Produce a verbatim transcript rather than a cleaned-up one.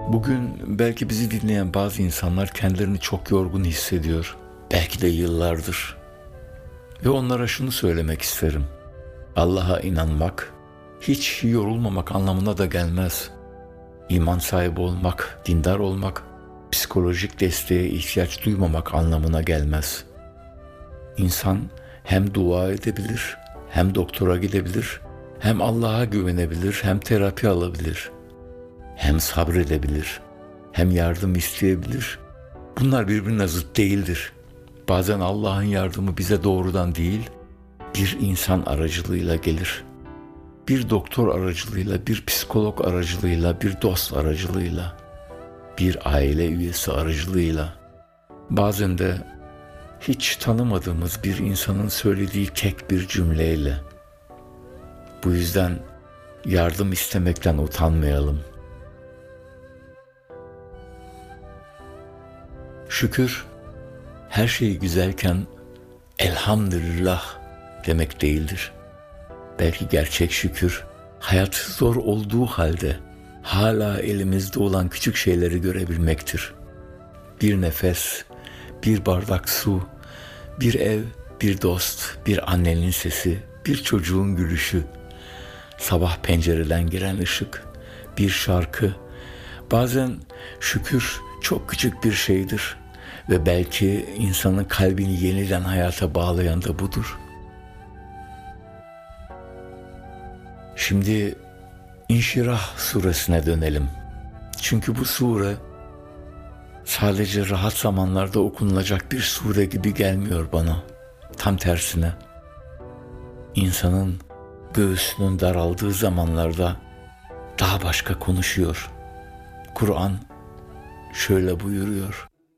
Bugün belki bizi dinleyen bazı insanlar kendilerini çok yorgun hissediyor. Belki de yıllardır. Ve onlara şunu söylemek isterim. Allah'a inanmak, hiç yorulmamak anlamına da gelmez. İman sahibi olmak, dindar olmak, psikolojik desteğe ihtiyaç duymamak anlamına gelmez. İnsan hem dua edebilir, hem doktora gidebilir, hem Allah'a güvenebilir, hem terapi alabilir. Hem sabredebilir, hem yardım isteyebilir. Bunlar birbirine zıt değildir. Bazen Allah'ın yardımı bize doğrudan değil, bir insan aracılığıyla gelir. Bir doktor aracılığıyla, bir psikolog aracılığıyla, bir dost aracılığıyla, bir aile üyesi aracılığıyla. Bazen de hiç tanımadığımız bir insanın söylediği tek bir cümleyle. Bu yüzden yardım istemekten utanmayalım. Şükür, her şey güzelken elhamdülillah demek değildir. Belki gerçek şükür, hayat zor olduğu halde hala elimizde olan küçük şeyleri görebilmektir. Bir nefes, bir bardak su, bir ev, bir dost, bir annenin sesi, bir çocuğun gülüşü, sabah pencereden giren ışık, bir şarkı. Bazen şükür çok küçük bir şeydir ve belki insanın kalbini yeniden hayata bağlayan da budur. Şimdi İnşirah suresine dönelim. Çünkü bu sure sadece rahat zamanlarda okunulacak bir sure gibi gelmiyor bana. Tam tersine. İnsanın göğsünün daraldığı zamanlarda daha başka konuşuyor. Kur'an şöyle buyuruyor.